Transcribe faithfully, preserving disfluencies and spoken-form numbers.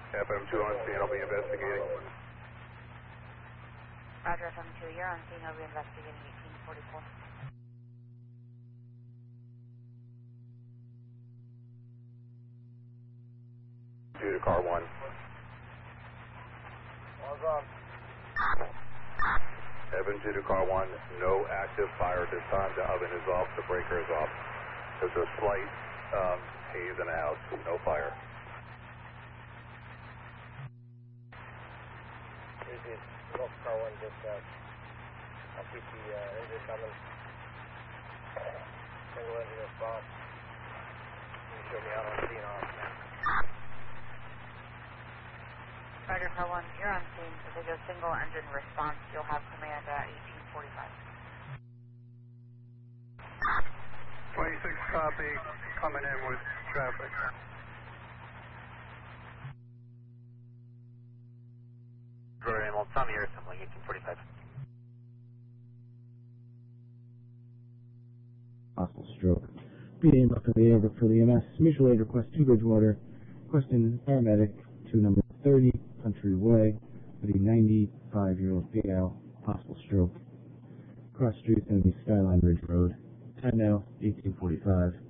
F M two on scene, I'll be investigating. Roger, F M two, you're on scene, I'll be investigating eighteen forty-four. Two to car one. All's on. F M two to car one, no active fire at this time. The oven is off, the breaker is off. There's a slight um, haze in the house, no fire. Easy, look, car one, dispatch. I'll keep the uh, engine coming. Single engine response. You show me out on scene off, man. Roger, car one, you're on scene. If they go single engine response, you'll have command at eighteen forty-five. twenty-six copy, coming in with traffic. Rotor Animal, Tommy here, something like eighteen forty-five. Possible stroke. B A M up for the air, for the E M S. Mutual aid request to Bridgewater. Requesting paramedic to number thirty Country Way with a ninety-five-year-old female. Possible stroke. Cross street and the Skyline Ridge Road. Time now, eighteen forty-five.